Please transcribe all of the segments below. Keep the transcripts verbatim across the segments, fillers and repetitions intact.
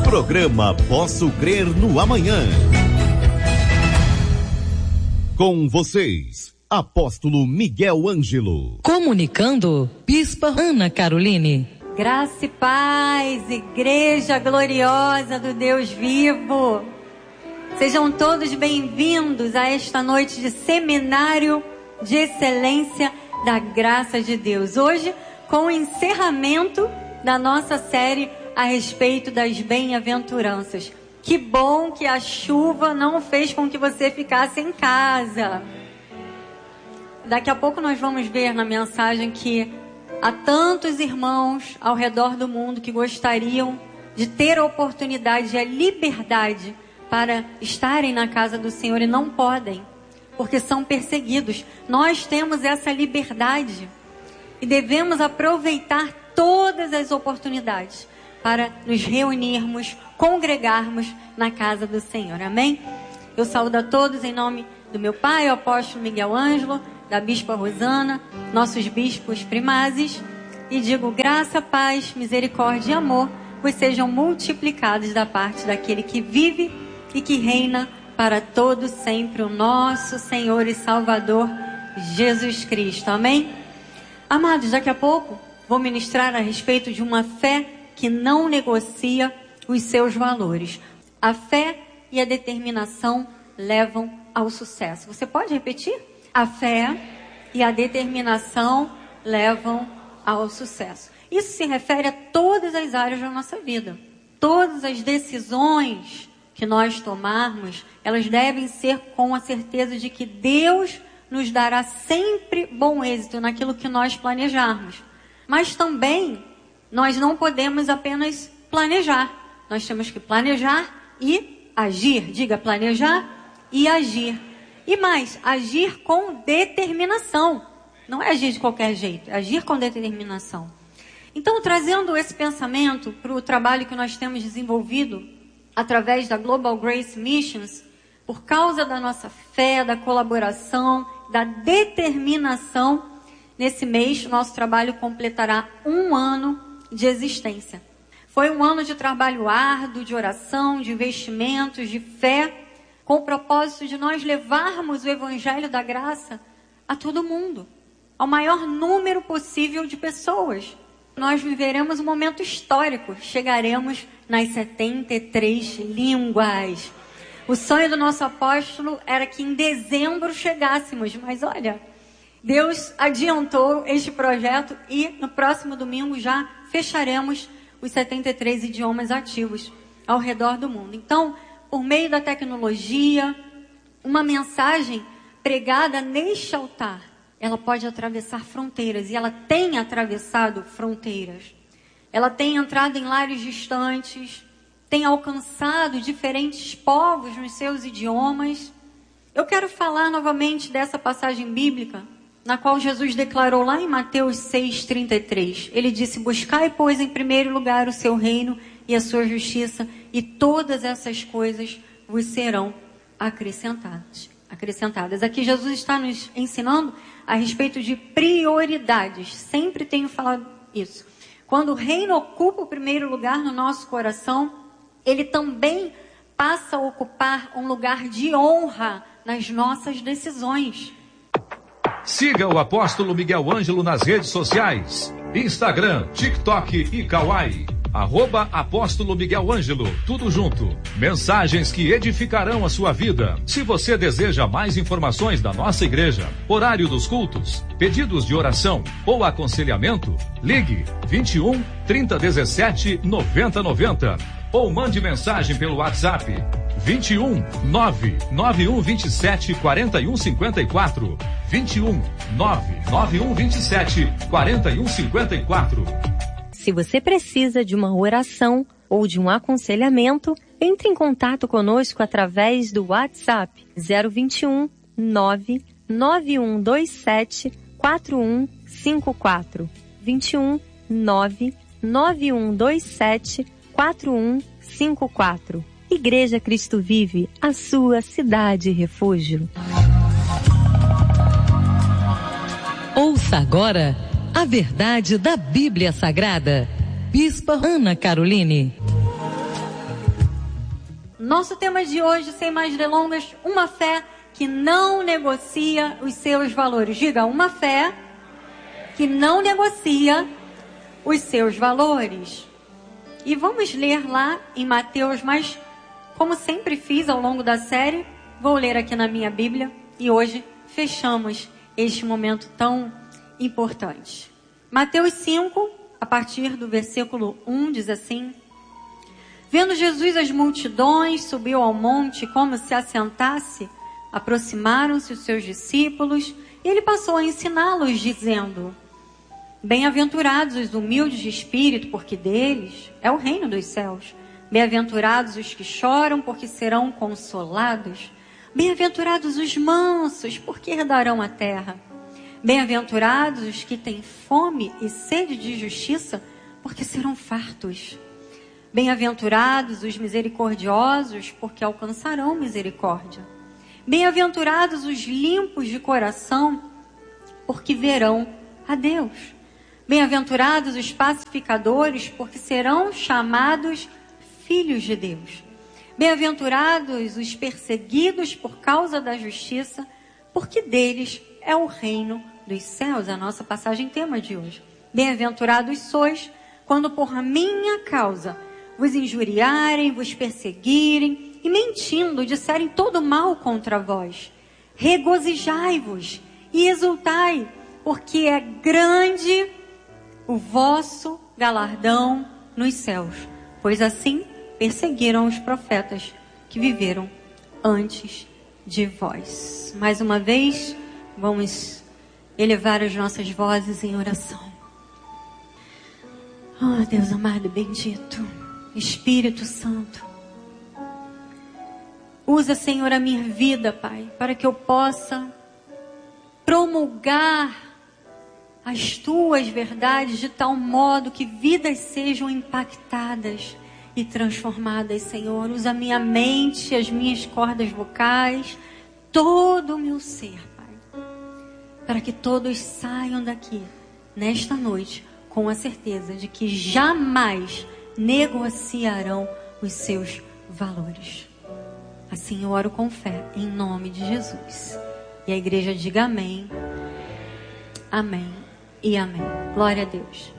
Programa Posso Crer no Amanhã. Com vocês, Apóstolo Miguel Ângelo. Comunicando, Bispa Ana Caroline. Graça e paz, Igreja gloriosa do Deus vivo. Sejam todos bem-vindos a esta noite de seminário de excelência da graça de Deus. Hoje, com o encerramento da nossa série a respeito das bem-aventuranças. Que bom que a chuva não fez com que você ficasse em casa. Daqui a pouco nós vamos ver na mensagem que há tantos irmãos ao redor do mundo que gostariam de ter a oportunidade e a liberdade para estarem na casa do Senhor e não podem, porque são perseguidos. Nós temos essa liberdade e devemos aproveitar todas as oportunidades para nos reunirmos, congregarmos na casa do Senhor. Amém? Eu saúdo a todos em nome do meu pai, o apóstolo Miguel Ângelo, da bispa Rosana, nossos bispos primazes, e digo graça, paz, misericórdia e amor vos sejam multiplicados da parte daquele que vive e que reina para todo sempre, o nosso Senhor e Salvador Jesus Cristo. Amém? Amados, daqui a pouco vou ministrar a respeito de uma fé que não negocia os seus valores. A fé e a determinação levam ao sucesso. Você pode repetir? A fé e a determinação levam ao sucesso. Isso se refere a todas as áreas da nossa vida. Todas as decisões que nós tomarmos, elas devem ser com a certeza de que Deus nos dará sempre bom êxito naquilo que nós planejarmos. Mas também nós não podemos apenas planejar. Nós temos que planejar e agir. Diga, planejar e agir. E mais, agir com determinação. Não é agir de qualquer jeito, é agir com determinação. Então, trazendo esse pensamento para o trabalho que nós temos desenvolvido através da Global Grace Missions, por causa da nossa fé, da colaboração, da determinação, nesse mês, nosso trabalho completará um ano de existência. Foi um ano de trabalho árduo, de oração, de investimentos, de fé, com o propósito de nós levarmos o Evangelho da Graça a todo mundo, ao maior número possível de pessoas. Nós viveremos um momento histórico, chegaremos nas setenta e três línguas. O sonho do nosso apóstolo era que em dezembro chegássemos, mas olha, Deus adiantou este projeto e no próximo domingo já fecharemos os setenta e três idiomas ativos ao redor do mundo. Então, por meio da tecnologia, uma mensagem pregada neste altar, ela pode atravessar fronteiras, e ela tem atravessado fronteiras. Ela tem entrado em lares distantes, tem alcançado diferentes povos nos seus idiomas. Eu quero falar novamente dessa passagem bíblica, na qual Jesus declarou lá em Mateus seis, trinta e três. Ele disse, buscai, pois, em primeiro lugar o seu reino e a sua justiça, e todas essas coisas vos serão acrescentadas. acrescentadas. Aqui Jesus está nos ensinando a respeito de prioridades. Sempre tenho falado isso. Quando o reino ocupa o primeiro lugar no nosso coração, ele também passa a ocupar um lugar de honra nas nossas decisões. Siga o apóstolo Miguel Ângelo nas redes sociais. Instagram, TikTok e Kawaii. Arroba Apóstolo Miguel Ângelo, tudo junto. Mensagens que edificarão a sua vida. Se você deseja mais informações da nossa igreja, horário dos cultos, pedidos de oração ou aconselhamento, ligue vinte e um, trinta, dezessete, noventa, noventa ou mande mensagem pelo WhatsApp vinte e um, nove nove um vinte e sete, quarenta e um cinquenta e quatro. vinte e um, nove nove um vinte e sete, quarenta e um cinquenta e quatro. Se você precisa de uma oração ou de um aconselhamento, entre em contato conosco através do WhatsApp zero vinte e um, nove nove um dois sete, quatro um cinco quatro. vinte e um, nove nove um dois sete, quatro um cinco quatro. Igreja Cristo Vive, a sua cidade refúgio. Ouça agora a verdade da Bíblia Sagrada. Bispa Ana Caroline. Nosso tema de hoje, sem mais delongas, uma fé que não negocia os seus valores. Diga, uma fé que não negocia os seus valores. E vamos ler lá em Mateus, mas como sempre fiz ao longo da série, vou ler aqui na minha Bíblia e hoje fechamos este momento tão importante. Mateus cinco, a partir do versículo um, diz assim: Vendo Jesus as multidões, subiu ao monte como se assentasse, aproximaram-se os seus discípulos e ele passou a ensiná-los, dizendo: Bem-aventurados os humildes de espírito, porque deles é o reino dos céus. Bem-aventurados os que choram, porque serão consolados. Bem-aventurados os mansos, porque herdarão a terra. Bem-aventurados os que têm fome e sede de justiça, porque serão fartos. Bem-aventurados os misericordiosos, porque alcançarão misericórdia. Bem-aventurados os limpos de coração, porque verão a Deus. Bem-aventurados os pacificadores, porque serão chamados filhos de Deus. Bem-aventurados os perseguidos por causa da justiça, porque deles é o reino dos céus. A nossa passagem tema de hoje. Bem-aventurados sois, quando por minha causa vos injuriarem, vos perseguirem e mentindo disserem todo mal contra vós. Regozijai-vos e exultai, porque é grande o vosso galardão nos céus, pois assim perseguiram os profetas que viveram antes de vós. Mais uma vez, vamos elevar as nossas vozes em oração. Oh, Deus amado e bendito, Espírito Santo, usa, Senhor, a minha vida, Pai, para que eu possa promulgar as Tuas verdades de tal modo que vidas sejam impactadas e transformadas, Senhor. Usa a minha mente, as minhas cordas vocais, todo o meu ser, Pai, para que todos saiam daqui, nesta noite, com a certeza de que jamais negociarão os seus valores. Assim eu oro com fé, em nome de Jesus. E a igreja diga amém, amém e amém. Glória a Deus.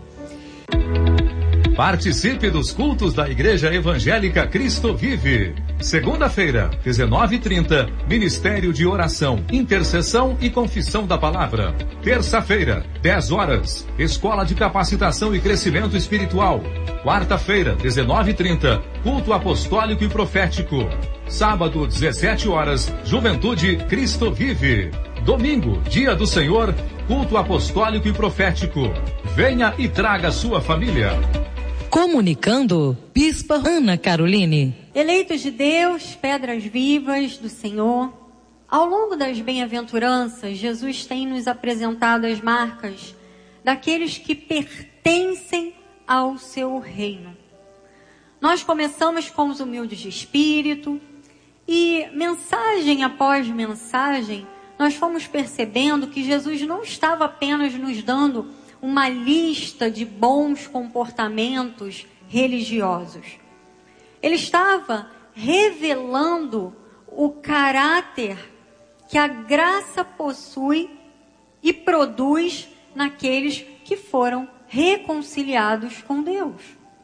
Participe dos cultos da Igreja Evangélica Cristo Vive. Segunda-feira, dezenove e trinta, Ministério de Oração, Intercessão e Confissão da Palavra. Terça-feira, dez horas, Escola de Capacitação e Crescimento Espiritual. Quarta-feira, dezenove e trinta, Culto Apostólico e Profético. Sábado, dezessete horas, Juventude Cristo Vive. Domingo, Dia do Senhor, Culto Apostólico e Profético. Venha e traga sua família. Comunicando, Bispa Ana Caroline. Eleitos de Deus, pedras vivas do Senhor, ao longo das bem-aventuranças, Jesus tem nos apresentado as marcas daqueles que pertencem ao seu reino. Nós começamos com os humildes de espírito e mensagem após mensagem, nós fomos percebendo que Jesus não estava apenas nos dando uma lista de bons comportamentos religiosos. Ele estava revelando o caráter que a graça possui e produz naqueles que foram reconciliados com Deus.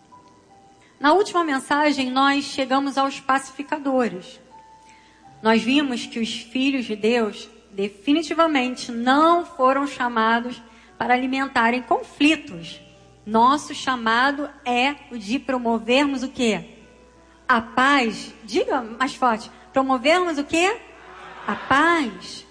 Na última mensagem, nós chegamos aos pacificadores. Nós vimos que os filhos de Deus definitivamente não foram chamados para alimentarem conflitos. Nosso chamado é o de promovermos o quê? A paz. Diga mais forte. Promovermos o quê? A paz.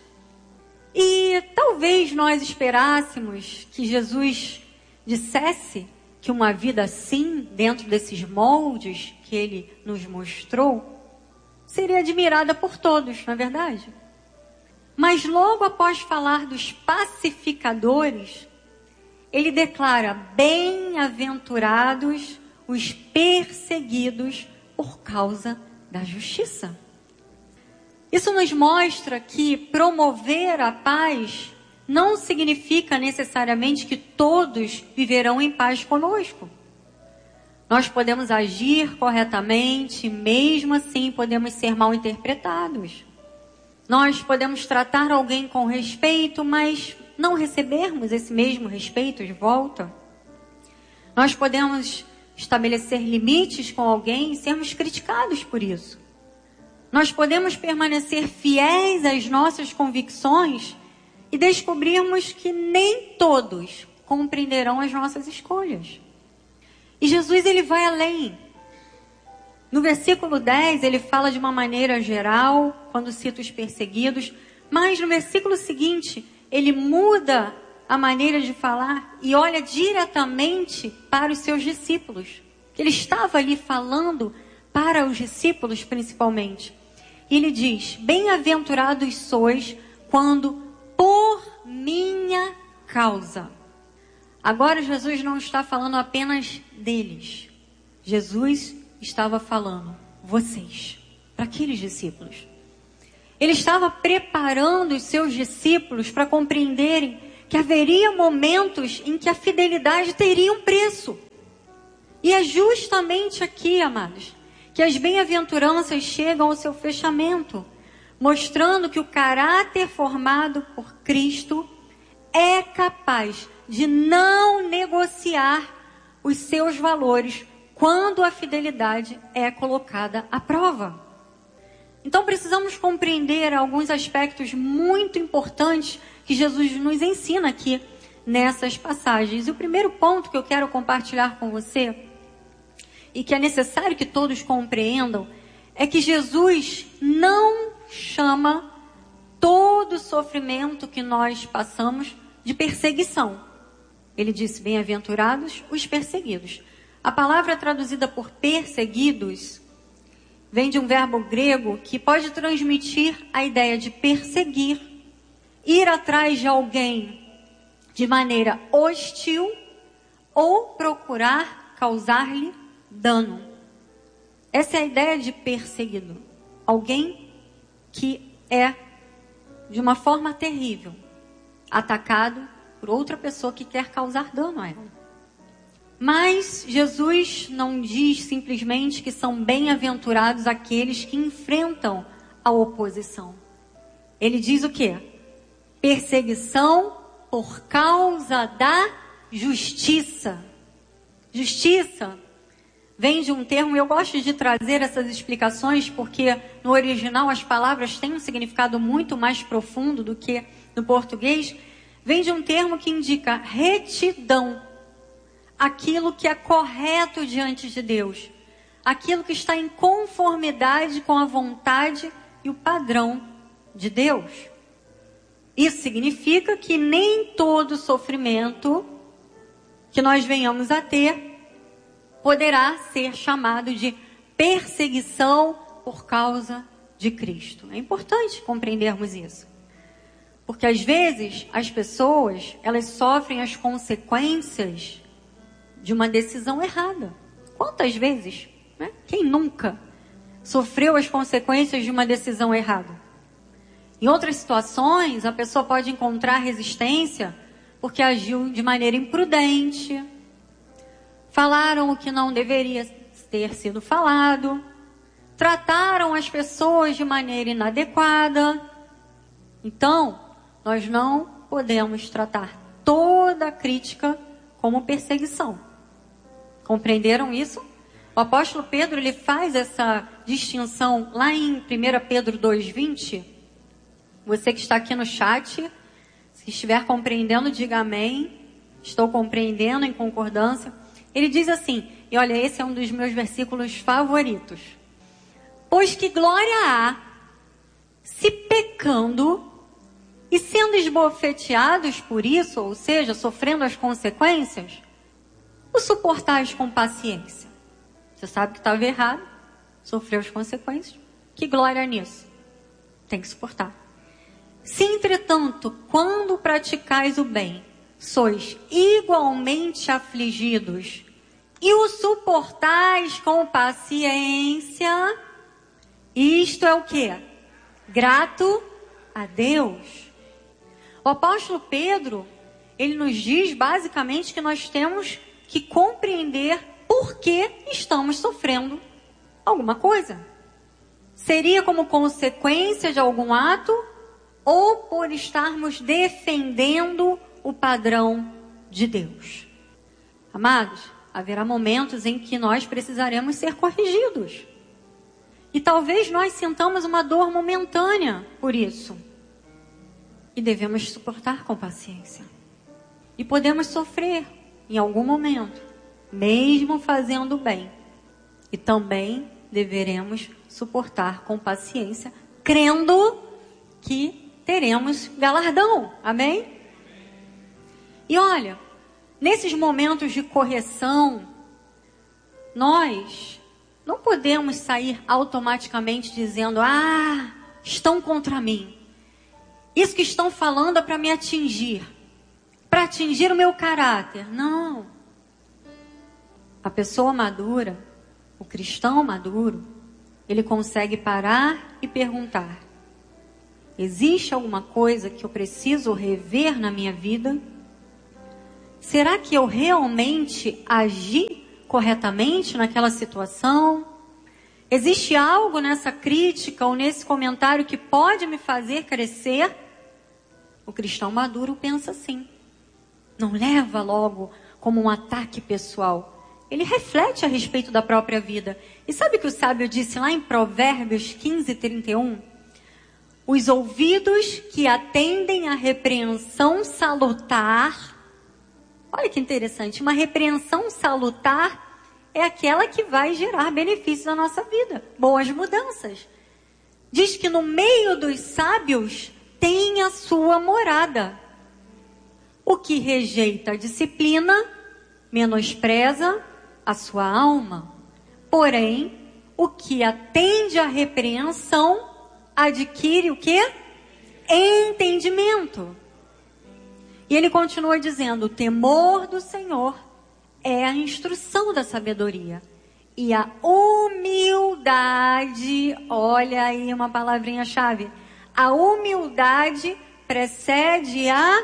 E talvez nós esperássemos que Jesus dissesse que uma vida assim, dentro desses moldes que ele nos mostrou, seria admirada por todos, não é verdade? Mas logo após falar dos pacificadores, ele declara: bem-aventurados os perseguidos por causa da justiça. Isso nos mostra que promover a paz não significa necessariamente que todos viverão em paz conosco. Nós podemos agir corretamente, mesmo assim podemos ser mal interpretados. Nós podemos tratar alguém com respeito, mas não recebermos esse mesmo respeito de volta. Nós podemos estabelecer limites com alguém e sermos criticados por isso. Nós podemos permanecer fiéis às nossas convicções e descobrirmos que nem todos compreenderão as nossas escolhas. E Jesus, ele vai além. No versículo dez, ele fala de uma maneira geral, quando cita os perseguidos, mas no versículo seguinte, ele muda a maneira de falar e olha diretamente para os seus discípulos. Ele estava ali falando para os discípulos principalmente. E ele diz: bem-aventurados sois quando por minha causa. Agora Jesus não está falando apenas deles. Jesus estava falando vocês, para aqueles discípulos. Ele estava preparando os seus discípulos para compreenderem que haveria momentos em que a fidelidade teria um preço. E é justamente aqui, amados, que as bem-aventuranças chegam ao seu fechamento, mostrando que o caráter formado por Cristo é capaz de não negociar os seus valores quando a fidelidade é colocada à prova. Então precisamos compreender alguns aspectos muito importantes que Jesus nos ensina aqui nessas passagens. E o primeiro ponto que eu quero compartilhar com você, e que é necessário que todos compreendam, é que Jesus não chama todo sofrimento que nós passamos de perseguição. Ele disse: bem-aventurados os perseguidos. A palavra traduzida por perseguidos vem de um verbo grego que pode transmitir a ideia de perseguir, ir atrás de alguém de maneira hostil ou procurar causar-lhe dano. Essa é a ideia de perseguido. Alguém que é, de uma forma terrível, atacado por outra pessoa que quer causar dano a ela. Mas Jesus não diz simplesmente que são bem-aventurados aqueles que enfrentam a oposição. Ele diz o quê? Perseguição por causa da justiça. Justiça vem de um termo, eu gosto de trazer essas explicações porque no original as palavras têm um significado muito mais profundo do que no português. Vem de um termo que indica retidão. Aquilo que é correto diante de Deus. Aquilo que está em conformidade com a vontade e o padrão de Deus. Isso significa que nem todo sofrimento que nós venhamos a ter poderá ser chamado de perseguição por causa de Cristo. É importante compreendermos isso. Porque às vezes as pessoas, elas sofrem as consequências de uma decisão errada. Quantas vezes, né? Quem nunca sofreu as consequências de uma decisão errada? Em outras situações, a pessoa pode encontrar resistência porque agiu de maneira imprudente, falaram o que não deveria ter sido falado, trataram as pessoas de maneira inadequada. Então, nós não podemos tratar toda a crítica como perseguição. Compreenderam isso? O apóstolo Pedro, ele faz essa distinção lá em primeira Pedro dois, vinte. Você que está aqui no chat, se estiver compreendendo, diga amém. Estou compreendendo, em concordância. Ele diz assim, e olha, esse é um dos meus versículos favoritos. Pois que glória há, se pecando e sendo esbofeteados por isso, ou seja, sofrendo as consequências, o suportais com paciência. Você sabe que estava errado, sofreu as consequências. Que glória nisso? Tem que suportar. Se, entretanto, quando praticais o bem, sois igualmente afligidos e o suportais com paciência, isto é o quê? Grato a Deus. O apóstolo Pedro, ele nos diz basicamente que nós temos que compreender porque estamos sofrendo alguma coisa. Seria como consequência de algum ato ou por estarmos defendendo o padrão de Deus. Amados, haverá momentos em que nós precisaremos ser corrigidos. E talvez nós sintamos uma dor momentânea por isso. E devemos suportar com paciência. E podemos sofrer em algum momento, mesmo fazendo bem. E também deveremos suportar com paciência, crendo que teremos galardão. Amém? E olha, nesses momentos de correção, nós não podemos sair automaticamente dizendo: ah, estão contra mim. Isso que estão falando é para me atingir, para atingir o meu caráter. Não. A pessoa madura, o cristão maduro, ele consegue parar e perguntar: existe alguma coisa que eu preciso rever na minha vida? Será que eu realmente agi corretamente naquela situação? Existe algo nessa crítica ou nesse comentário que pode me fazer crescer? O cristão maduro pensa assim. Não leva logo como um ataque pessoal. Ele reflete a respeito da própria vida. E sabe o que o sábio disse lá em Provérbios quinze, trinta e um? Os ouvidos que atendem à repreensão salutar. Olha que interessante. Uma repreensão salutar é aquela que vai gerar benefícios na nossa vida. Boas mudanças. Diz que no meio dos sábios tem a sua morada. O que rejeita a disciplina, menospreza a sua alma. Porém, o que atende à repreensão, adquire o quê? Entendimento. E ele continua dizendo: o temor do Senhor é a instrução da sabedoria. E a humildade, olha aí uma palavrinha-chave. A humildade precede a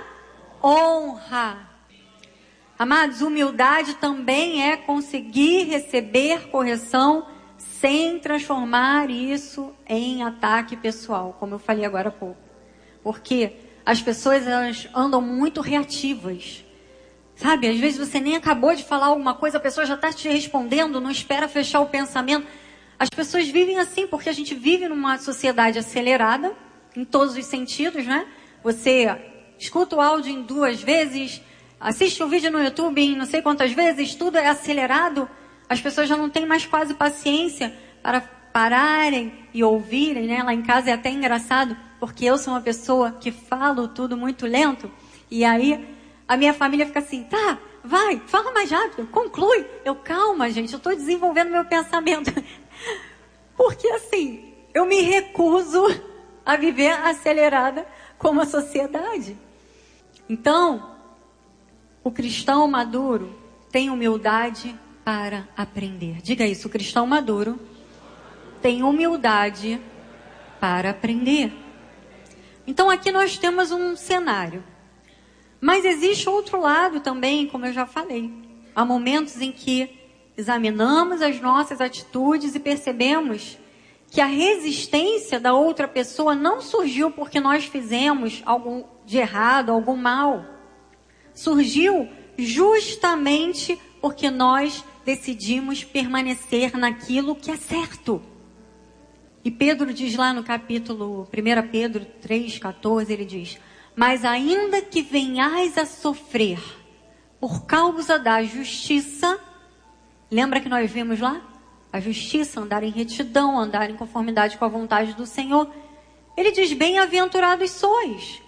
honra. Amados, humildade também é conseguir receber correção sem transformar isso em ataque pessoal, como eu falei agora há pouco. Porque as pessoas, elas andam muito reativas. Sabe, às vezes você nem acabou de falar alguma coisa, a pessoa já está te respondendo, não espera fechar o pensamento. As pessoas vivem assim, porque a gente vive numa sociedade acelerada, em todos os sentidos, né? Você escuta o áudio em duas vezes, assiste um vídeo no YouTube em não sei quantas vezes, tudo é acelerado. As pessoas já não têm mais quase paciência para pararem e ouvirem, né? Lá em casa é até engraçado, porque eu sou uma pessoa que falo tudo muito lento, e aí a minha família fica assim: tá, vai, fala mais rápido, conclui. Eu, calma, gente, eu estou desenvolvendo meu pensamento. Porque assim, eu me recuso a viver acelerada como a sociedade. Então, o cristão maduro tem humildade para aprender. Diga isso, o cristão maduro tem humildade para aprender. Então aqui nós temos um cenário. Mas existe outro lado também, como eu já falei. Há momentos em que examinamos as nossas atitudes e percebemos que a resistência da outra pessoa não surgiu porque nós fizemos algo de errado, algum mal. Surgiu justamente porque nós decidimos permanecer naquilo que é certo. E Pedro diz lá no capítulo primeiro Pedro três, quatorze, ele diz: mas ainda que venhais a sofrer por causa da justiça, lembra que nós vimos lá? A justiça, andar em retidão, andar em conformidade com a vontade do Senhor. Ele diz: bem-aventurados sois.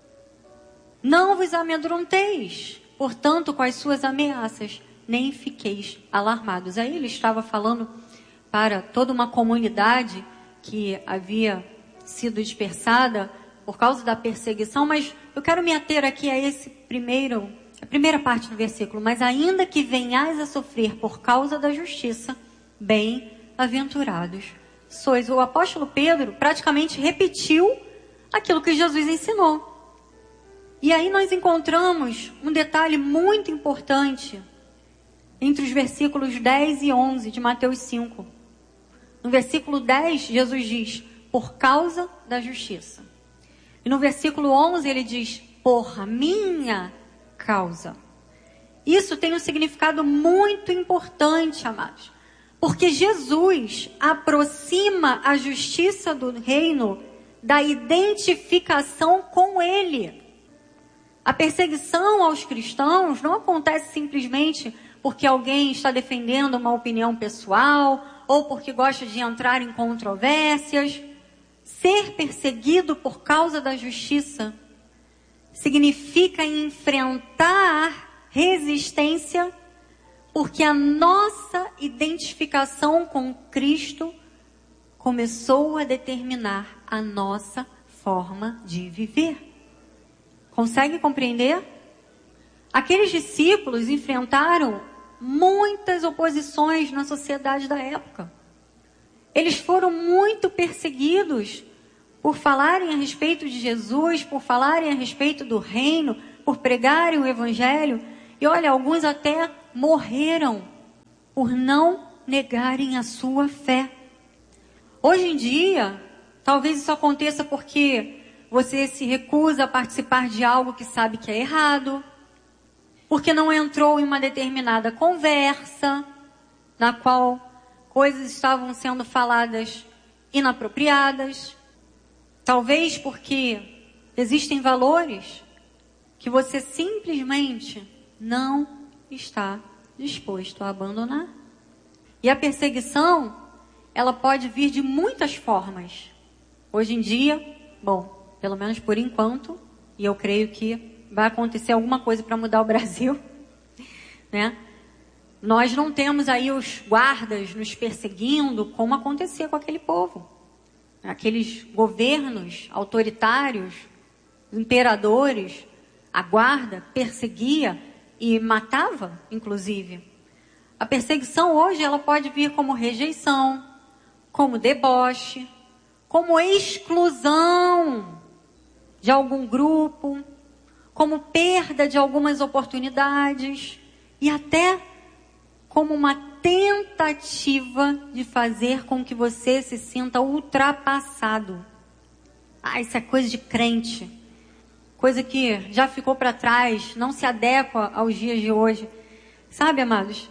Não vos amedronteis, portanto, com as suas ameaças, nem fiqueis alarmados. Aí ele estava falando para toda uma comunidade que havia sido dispersada por causa da perseguição, mas eu quero me ater aqui a esse primeiro, a primeira parte do versículo. Mas ainda que venhais a sofrer por causa da justiça, bem-aventurados sois. O apóstolo Pedro praticamente repetiu aquilo que Jesus ensinou. E aí nós encontramos um detalhe muito importante entre os versículos dez e onze de Mateus cinco. No versículo dez, Jesus diz, por causa da justiça. E no versículo onze ele diz, por minha causa. Isso tem um significado muito importante, amados. Porque Jesus aproxima a justiça do reino da identificação com ele. A perseguição aos cristãos não acontece simplesmente porque alguém está defendendo uma opinião pessoal ou porque gosta de entrar em controvérsias. Ser perseguido por causa da justiça significa enfrentar resistência, porque a nossa identificação com Cristo começou a determinar a nossa forma de viver. Consegue compreender? Aqueles discípulos enfrentaram muitas oposições na sociedade da época. Eles foram muito perseguidos por falarem a respeito de Jesus, por falarem a respeito do reino, por pregarem o evangelho. E olha, alguns até morreram por não negarem a sua fé. Hoje em dia, talvez isso aconteça porque você se recusa a participar de algo que sabe que é errado, porque não entrou em uma determinada conversa, na qual coisas estavam sendo faladas inapropriadas. Talvez porque existem valores que você simplesmente não está disposto a abandonar. E a perseguição, ela pode vir de muitas formas. Hoje em dia, bom, pelo menos por enquanto, e eu creio que vai acontecer alguma coisa para mudar o Brasil, né? Nós não temos aí os guardas nos perseguindo como acontecia com aquele povo. Aqueles governos autoritários, imperadores, a guarda perseguia e matava, inclusive. A perseguição hoje, ela pode vir como rejeição, como deboche, como exclusão de algum grupo, como perda de algumas oportunidades e até como uma tentativa de fazer com que você se sinta ultrapassado. Ah, isso é coisa de crente. Coisa que já ficou para trás, não se adequa aos dias de hoje. Sabe, amados?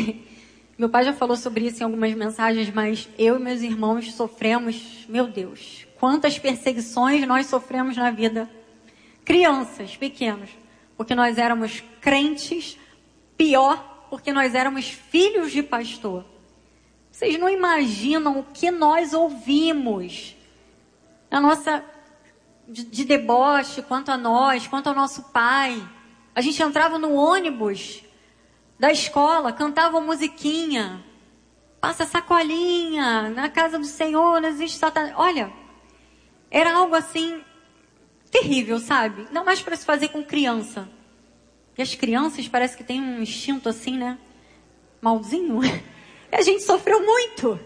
Meu pai já falou sobre isso em algumas mensagens, mas eu e meus irmãos sofremos, meu Deus, quantas perseguições nós sofremos na vida. Crianças, pequenos, porque nós éramos crentes, pior, porque nós éramos filhos de pastor. Vocês não imaginam o que nós ouvimos na nossa de, de deboche quanto a nós, quanto ao nosso pai. A gente entrava no ônibus da escola, cantava musiquinha, passa sacolinha, na casa do Senhor, não existe Satanás. Olha, era algo assim terrível, sabe? Não mais para se fazer com criança. E as crianças parece que têm um instinto assim, né? Malzinho. E a gente sofreu muito.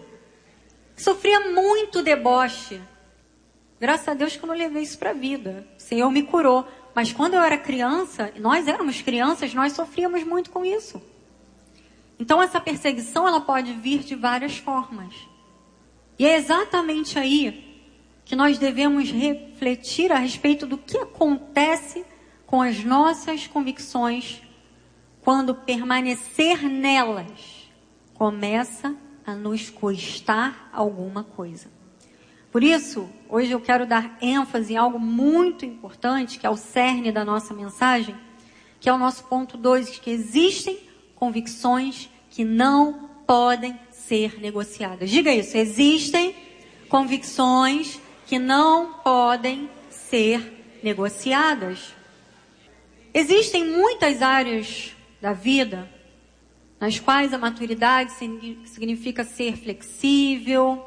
Sofria muito deboche. Graças a Deus que eu não levei isso para a vida. O Senhor me curou. Mas quando eu era criança, nós éramos crianças, nós sofríamos muito com isso. Então essa perseguição, ela pode vir de várias formas. E é exatamente aí que nós devemos refletir a respeito do que acontece com as nossas convicções quando permanecer nelas começa a nos custar alguma coisa. Por isso, hoje eu quero dar ênfase em algo muito importante, que é o cerne da nossa mensagem, que é o nosso ponto dois, que existem convicções que não podem ser negociadas. Diga isso, existem convicções que não podem ser negociadas. Existem muitas áreas da vida nas quais a maturidade significa ser flexível,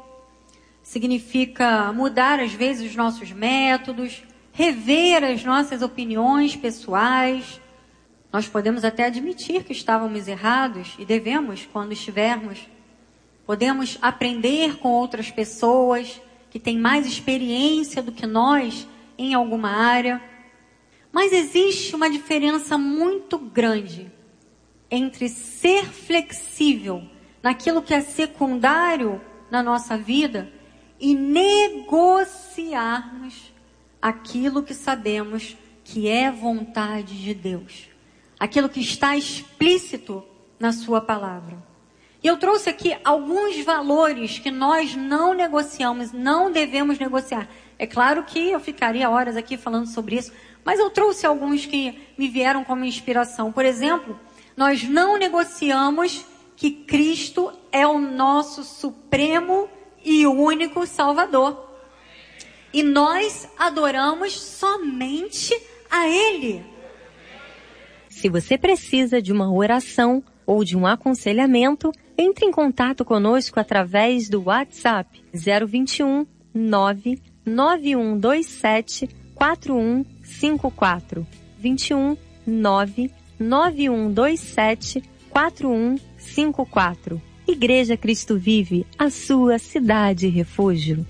significa mudar às vezes os nossos métodos, rever as nossas opiniões pessoais. Nós podemos até admitir que estávamos errados e devemos, quando estivermos, podemos aprender com outras pessoas que têm mais experiência do que nós em alguma área. Mas existe uma diferença muito grande entre ser flexível naquilo que é secundário na nossa vida e negociarmos aquilo que sabemos que é vontade de Deus, aquilo que está explícito na sua palavra. E eu trouxe aqui alguns valores que nós não negociamos, não devemos negociar. É claro que eu ficaria horas aqui falando sobre isso, mas eu trouxe alguns que me vieram como inspiração. Por exemplo, nós não negociamos que Cristo é o nosso supremo e único Salvador. E nós adoramos somente a Ele. Se você precisa de uma oração ou de um aconselhamento, entre em contato conosco através do WhatsApp zero vinte e um, nove nove um dois sete, quatro um cinco quatro. vinte e um, nove nove um dois sete, quatro um cinco quatro. Igreja Cristo Vive, a sua cidade refúgio.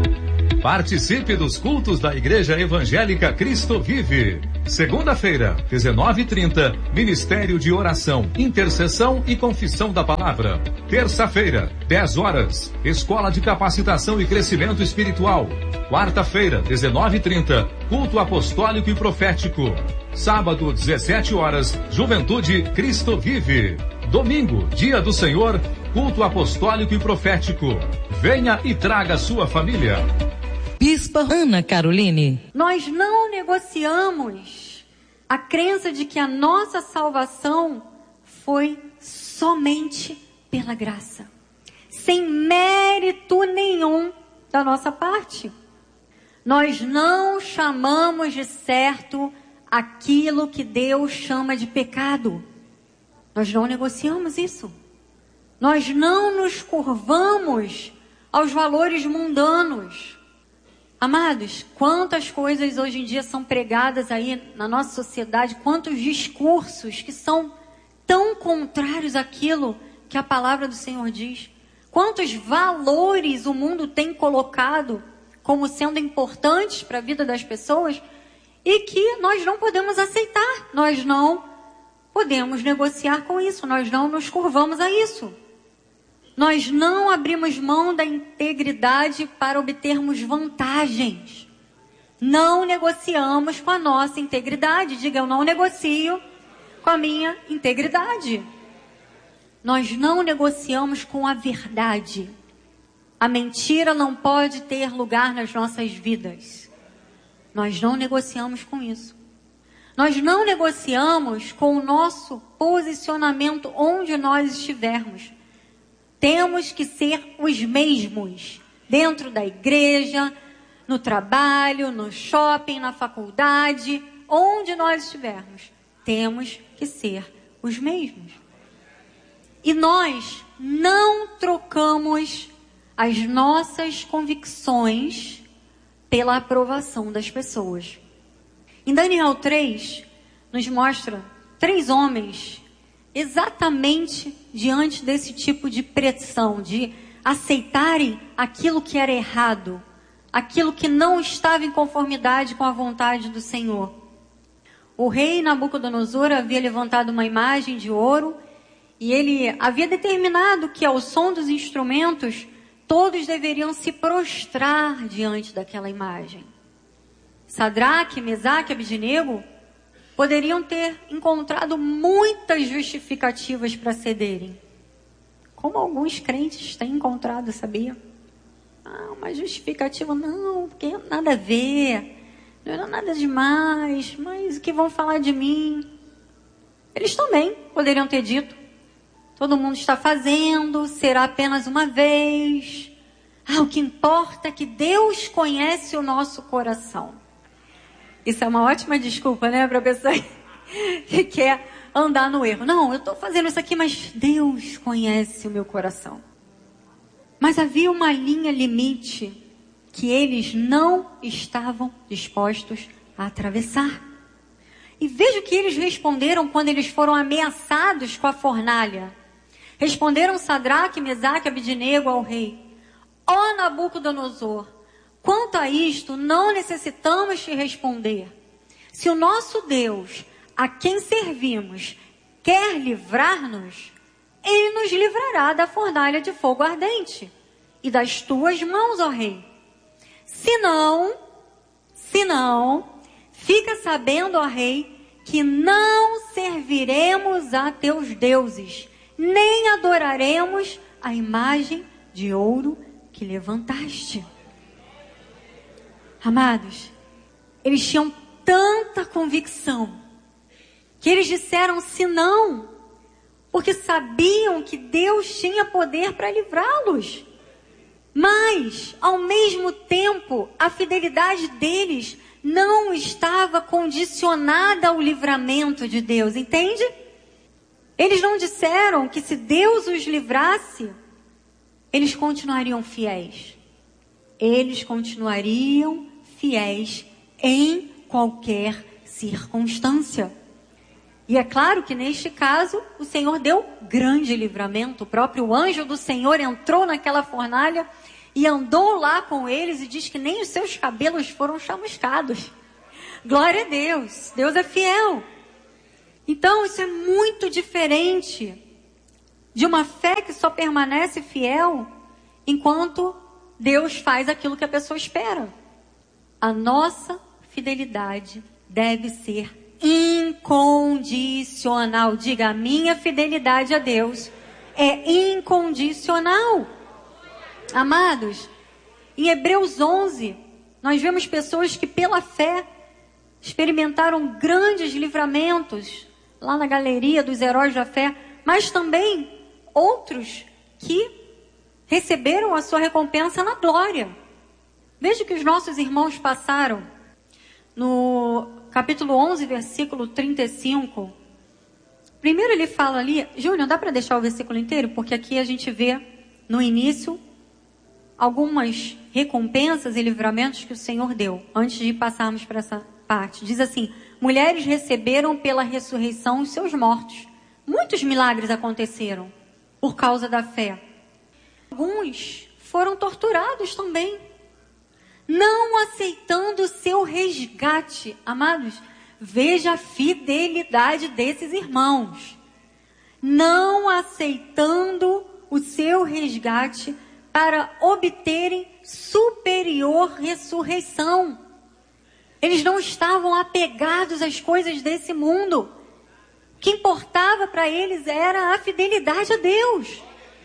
Participe dos cultos da Igreja Evangélica Cristo Vive. Segunda-feira, dezenove e trinta, Ministério de Oração, Intercessão e Confissão da Palavra. Terça-feira, dez horas, Escola de Capacitação e Crescimento Espiritual. Quarta-feira, dezenove e trinta, Culto Apostólico e Profético. Sábado, dezessete horas, Juventude Cristo Vive. Domingo, Dia do Senhor, Culto Apostólico e Profético. Venha e traga sua família. Bispa Ana Caroline. Nós não negociamos a crença de que a nossa salvação foi somente pela graça, sem mérito nenhum da nossa parte. Nós não chamamos de certo aquilo que Deus chama de pecado. Nós não negociamos isso. Nós não nos curvamos aos valores mundanos. Amados, quantas coisas hoje em dia são pregadas aí na nossa sociedade, quantos discursos que são tão contrários àquilo que a palavra do Senhor diz. Quantos valores o mundo tem colocado como sendo importantes para a vida das pessoas e que nós não podemos aceitar, nós não podemos negociar com isso, nós não nos curvamos a isso. Nós não abrimos mão da integridade para obtermos vantagens. Não negociamos com a nossa integridade. Diga, eu não negocio com a minha integridade. Nós não negociamos com a verdade. A mentira não pode ter lugar nas nossas vidas. Nós não negociamos com isso. Nós não negociamos com o nosso posicionamento onde nós estivermos. Temos que ser os mesmos, dentro da igreja, no trabalho, no shopping, na faculdade, onde nós estivermos. Temos que ser os mesmos. E nós não trocamos as nossas convicções pela aprovação das pessoas. Em Daniel três, nos mostra três homens exatamente diante desse tipo de pressão, de aceitarem aquilo que era errado, aquilo que não estava em conformidade com a vontade do Senhor. O rei Nabucodonosor havia levantado uma imagem de ouro e ele havia determinado que ao som dos instrumentos todos deveriam se prostrar diante daquela imagem. Sadraque, Mesaque e Abednego poderiam ter encontrado muitas justificativas para cederem. Como alguns crentes têm encontrado, sabia? Ah, uma justificativa, não, porque nada a ver, não era nada demais, mas o que vão falar de mim? Eles também poderiam ter dito, todo mundo está fazendo, será apenas uma vez. Ah, o que importa é que Deus conhece o nosso coração. Isso é uma ótima desculpa, né, para a pessoa que quer andar no erro. Não, eu estou fazendo isso aqui, mas Deus conhece o meu coração. Mas havia uma linha limite que eles não estavam dispostos a atravessar. E veja o que eles responderam quando eles foram ameaçados com a fornalha. Responderam Sadraque, Mesaque e Abednego ao rei: ó Nabucodonosor, quanto a isto, não necessitamos te responder. Se o nosso Deus, a quem servimos, quer livrar-nos, ele nos livrará da fornalha de fogo ardente e das tuas mãos, ó rei. Se não, se não, fica sabendo, ó rei, que não serviremos a teus deuses, nem adoraremos a imagem de ouro que levantaste. Amados, eles tinham tanta convicção que eles disseram se não, porque sabiam que Deus tinha poder para livrá-los. Mas, ao mesmo tempo, a fidelidade deles não estava condicionada ao livramento de Deus, entende? Eles não disseram que se Deus os livrasse, eles continuariam fiéis. Eles continuariam fiéis em qualquer circunstância. E é claro que neste caso, o Senhor deu grande livramento. O próprio anjo do Senhor entrou naquela fornalha e andou lá com eles e diz que nem os seus cabelos foram chamuscados. Glória a Deus, Deus é fiel. Então isso é muito diferente de uma fé que só permanece fiel enquanto Deus faz aquilo que a pessoa espera. A nossa fidelidade deve ser incondicional. Diga, a minha fidelidade a Deus é incondicional. Amados, em Hebreus onze, nós vemos pessoas que pela fé experimentaram grandes livramentos lá na galeria dos heróis da fé, mas também outros que receberam a sua recompensa na glória. Veja o que os nossos irmãos passaram no capítulo onze, versículo trinta e cinco. Primeiro ele fala ali, Júnior, dá para deixar o versículo inteiro? Porque aqui a gente vê no início algumas recompensas e livramentos que o Senhor deu, antes de passarmos para essa parte. Diz assim: mulheres receberam pela ressurreição os seus mortos. Muitos milagres aconteceram por causa da fé. Alguns foram torturados também, não aceitando o seu resgate. Amados, veja a fidelidade desses irmãos. Não aceitando o seu resgate para obterem superior ressurreição. Eles não estavam apegados às coisas desse mundo. O que importava para eles era a fidelidade a Deus.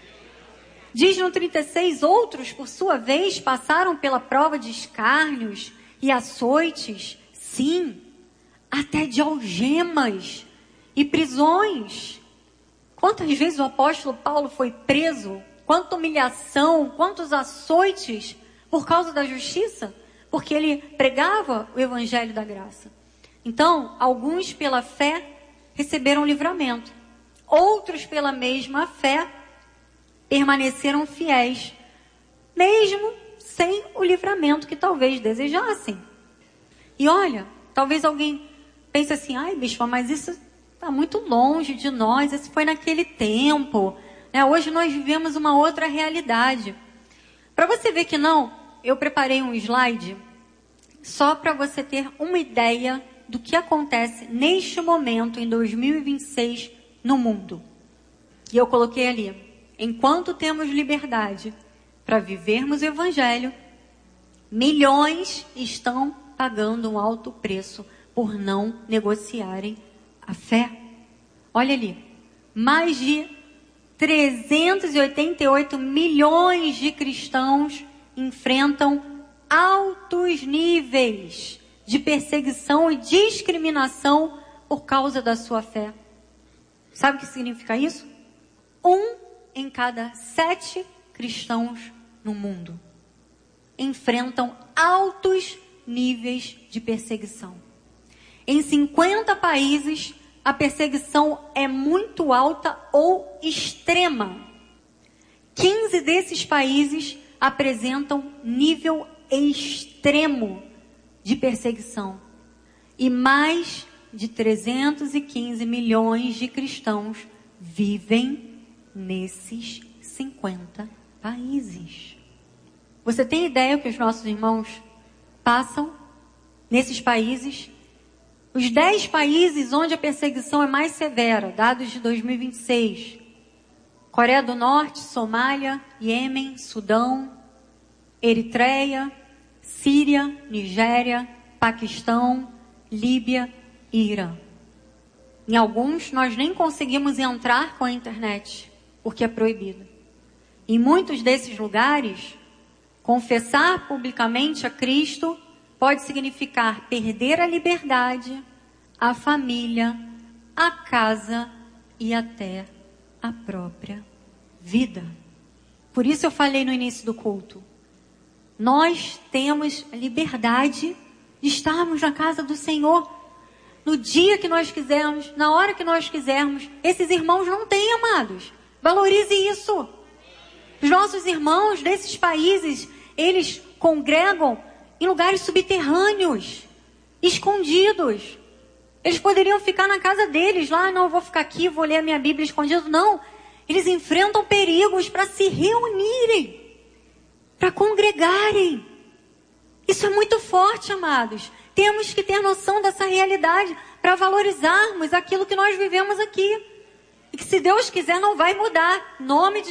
Diz no trinta e seis, outros, por sua vez, passaram pela prova de escárnios e açoites, sim, até de algemas e prisões. Quantas vezes o apóstolo Paulo foi preso? Quanta humilhação, quantos açoites por causa da justiça? Porque ele pregava o evangelho da graça. Então, alguns pela fé receberam livramento. Outros pela mesma fé permaneceram fiéis, mesmo sem o livramento que talvez desejassem. E olha, talvez alguém pense assim, ai bispo, mas isso está muito longe de nós, isso foi naquele tempo, né? Hoje nós vivemos uma outra realidade. Para você ver que não, eu preparei um slide só para você ter uma ideia do que acontece neste momento, em dois mil e vinte e seis, no mundo. E eu coloquei ali: enquanto temos liberdade para vivermos o evangelho, milhões estão pagando um alto preço por não negociarem a fé. Olha ali, mais de trezentos e oitenta e oito milhões de cristãos enfrentam altos níveis de perseguição e discriminação por causa da sua fé. Sabe o que significa isso? Um em cada sete cristãos no mundo enfrentam altos níveis de perseguição. Em cinquenta países, a perseguição é muito alta ou extrema. quinze desses países apresentam nível extremo de perseguição. E mais de trezentos e quinze milhões de cristãos vivem nesses cinquenta países. Você tem ideia que os nossos irmãos passam nesses países Os dez países onde a perseguição é mais severa, dados de dois mil e vinte e seis. Coreia do Norte, Somália, Iêmen, Sudão, Eritreia, Síria, Nigéria, Paquistão, Líbia e Irã. Em alguns, nós nem conseguimos entrar com a internet, porque é proibido. Em muitos desses lugares, confessar publicamente a Cristo pode significar perder a liberdade, a família, a casa e até a própria vida. Por isso eu falei no início do culto. Nós temos liberdade de estarmos na casa do Senhor no dia que nós quisermos, na hora que nós quisermos. Esses irmãos não têm, amados. Valorize isso. Os nossos irmãos desses países, eles congregam em lugares subterrâneos, escondidos. Eles poderiam ficar na casa deles, lá, não, eu vou ficar aqui, vou ler a minha Bíblia escondido. Não, eles enfrentam perigos para se reunirem, para congregarem. Isso é muito forte, amados. Temos que ter noção dessa realidade para valorizarmos aquilo que nós vivemos aqui. E que se Deus quiser não vai mudar. Em nome de